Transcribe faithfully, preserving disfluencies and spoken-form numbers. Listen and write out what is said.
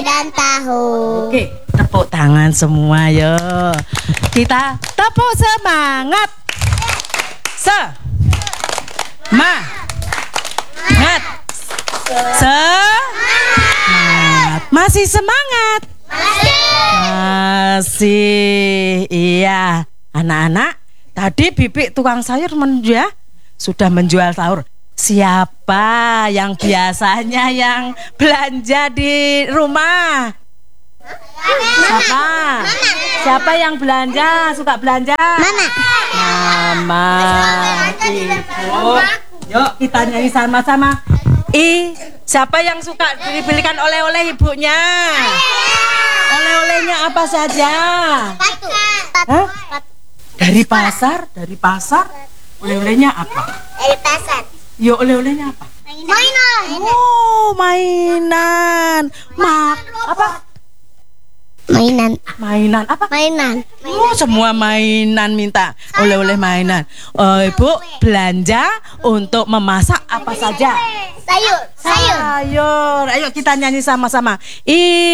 dan tahu. Oke, tepuk tangan semua yo. Kita tepuk semangat. Se Ma Ngat Semangat. Masih semangat? Masih. Iya. Anak-anak, tadi Bibik tukang sayur menjual, sudah menjual sayur. Siapa yang biasanya yang belanja di rumah? Siapa? Siapa yang belanja? Suka belanja? Mama. Mama. Ibu. Yuk kita nyanyi sama-sama. I, siapa yang suka dibelikan oleh-oleh ibunya? Oleh-olehnya apa saja? Hah? Dari pasar, dari pasar. Oleh-olehnya apa? Dari pasar. Yo, oleh-olehnya apa? Mainan. Oh, mainan. Mak, apa? Mainan. Mainan apa? Mainan. Oh, semua mainan minta oleh-oleh mainan. Oh, Ibu belanja untuk memasak apa saja? Sayur. Sayur. Sayur. Ayo kita nyanyi sama-sama. I